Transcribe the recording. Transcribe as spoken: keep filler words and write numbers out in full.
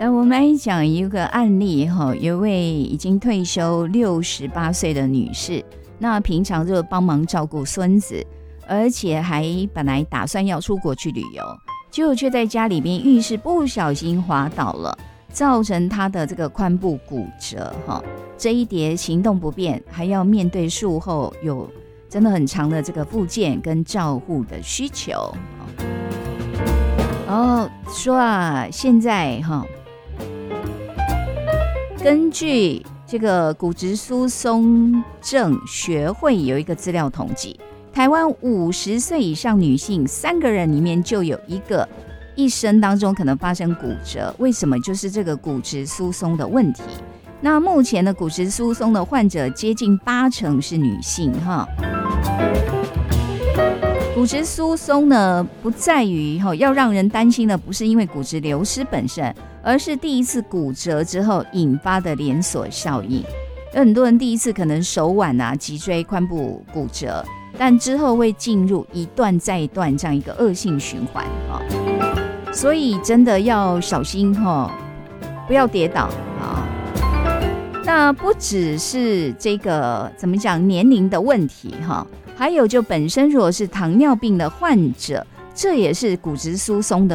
呃，我们来讲一个案例哈，有一位已经退休六十八岁的女士，那平常就帮忙照顾孙子，而且还本来打算要出国去旅游，结果却在家里边浴室不小心滑倒了，造成她的这个髋部骨折哈。这一叠行动不便，还要面对术后有真的很长的这个复健跟照护的需求。然后说啊，现在哈，根据这个骨质疏松症学会有一个资料统计，台湾五十岁以上女性三个人里面就有一个一生当中可能发生骨折。为什么？就是这个骨质疏松的问题。那目前的骨质疏松的患者接近八成是女性哈。骨质疏松呢，不在于要让人担心的不是因为骨质流失本身，而是第一次骨折之后引发的连锁效应。有很多人第一次可能手腕啊、脊椎、髋部骨折，但之后会进入一段再一段这样一个恶性循环哈。所以真的要小心哈，不要跌倒啊。那不只是这个怎么讲年龄的问题哈，还有就本身如果是糖尿病的患者，这也是骨质疏松的